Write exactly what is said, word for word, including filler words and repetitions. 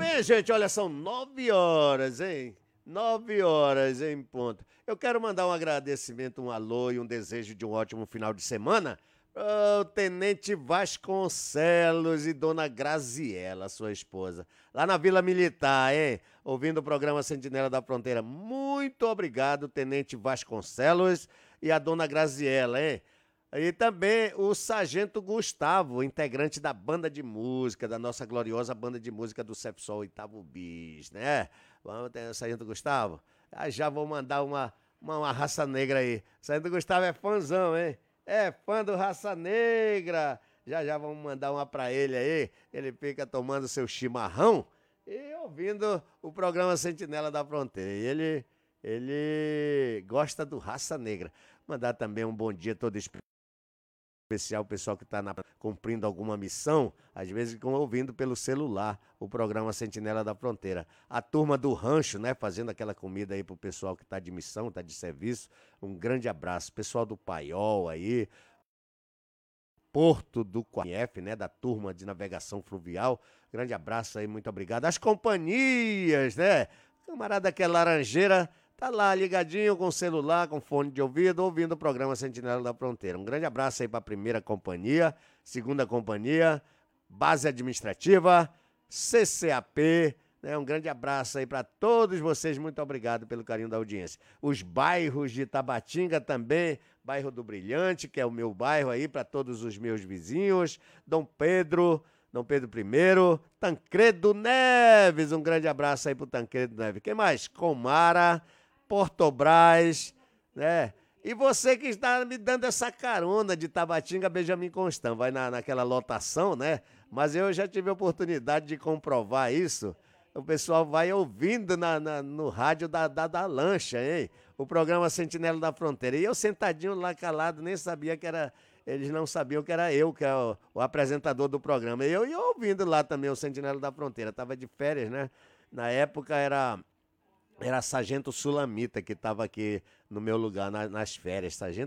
Minha gente, olha, são nove horas, hein? Nove horas em ponto. Eu quero mandar um agradecimento, um alô e um desejo de um ótimo final de semana ao Tenente Vasconcelos e Dona Graziela, sua esposa, lá na Vila Militar, hein? Ouvindo o programa Sentinela da Fronteira. Muito obrigado, Tenente Vasconcelos e a Dona Graziela, hein? E também o Sargento Gustavo, integrante da banda de música, da nossa gloriosa banda de música do Cepsol Oitavo Bis, né? Vamos ter o Sargento Gustavo? Ah, já vou mandar uma, uma, uma raça negra aí. O Sargento Gustavo é fãzão, hein? É fã do Raça Negra. Já já vamos mandar uma pra ele aí. Ele fica tomando seu chimarrão e ouvindo o programa Sentinela da Fronteira. E ele, ele gosta do Raça Negra. Mandar também um bom dia todo especial especial o pessoal que está cumprindo alguma missão, às vezes ficam ouvindo pelo celular o programa Sentinela da Fronteira. A turma do rancho, né, fazendo aquela comida aí pro pessoal que está de missão, está de serviço. Um grande abraço. Pessoal do Paiol aí, Porto do F, né, da turma de navegação fluvial. Grande abraço aí, muito obrigado. As companhias, né? Camarada que é laranjeira, tá lá ligadinho com o celular, com fone de ouvido, ouvindo o programa Sentinela da Fronteira. Um grande abraço aí para a primeira companhia, segunda companhia, base administrativa, C C A P, né? Um grande abraço aí para todos vocês, muito obrigado pelo carinho da audiência. Os bairros de Tabatinga também, bairro do Brilhante, que é o meu bairro aí, para todos os meus vizinhos, Dom Pedro, Dom Pedro I, Tancredo Neves, um grande abraço aí pro Tancredo Neves. Quem mais? Comara, Portobras, né? E você que está me dando essa carona de Tabatinga, Benjamin Constant, vai na, naquela lotação, né? Mas eu já tive a oportunidade de comprovar isso. O pessoal vai ouvindo na, na, no rádio da, da, da lancha, hein? O programa Sentinela da Fronteira. E eu sentadinho lá calado, nem sabia que era... Eles não sabiam que era eu, que é o, o apresentador do programa. E eu ia ouvindo lá também o Sentinela da Fronteira. Tava de férias, né? Na época era... Era Sargento Sulamita que estava aqui no meu lugar na, nas férias. Sargento